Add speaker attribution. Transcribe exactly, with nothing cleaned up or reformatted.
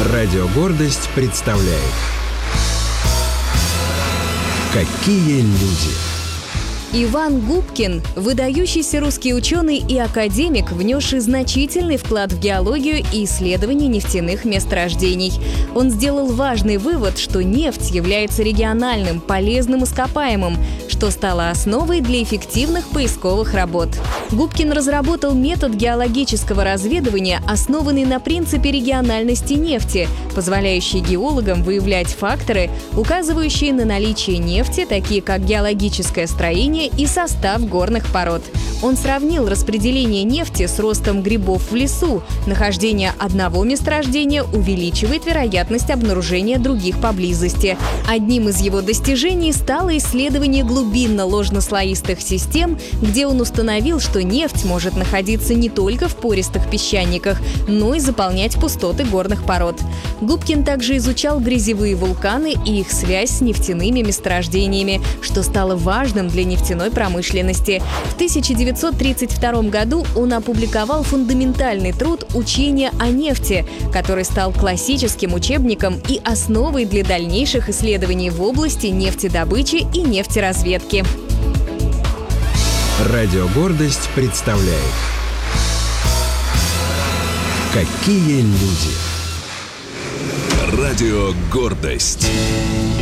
Speaker 1: Радио «Гордость» представляет «Какие люди».
Speaker 2: Иван Губкин – выдающийся русский ученый и академик, внесший значительный вклад в геологию и исследование нефтяных месторождений. Он сделал важный вывод, что нефть является региональным, полезным ископаемым, что стало основой для эффективных поисковых работ. Губкин разработал метод геологического разведывания, основанный на принципе региональности нефти, позволяющий геологам выявлять факторы, указывающие на наличие нефти, такие как геологическое строение и состав горных пород. Он сравнил распределение нефти с ростом грибов в лесу. Нахождение одного месторождения увеличивает вероятность обнаружения других поблизости. Одним из его достижений стало исследование глубинно-ложнослоистых систем, где он установил, что нефть может находиться не только в пористых песчаниках, но и заполнять пустоты горных пород. Губкин также изучал грязевые вулканы и их связь с нефтяными месторождениями, что стало важным для нефтяной промышленности. В тысяча девятьсот тридцать втором году он опубликовал фундаментальный труд «Учение о нефти», который стал классическим учебником и основой для дальнейших исследований в области нефтедобычи и нефтеразведки.
Speaker 1: Радио «Гордость» представляет «Какие люди».
Speaker 3: Радио «Гордость».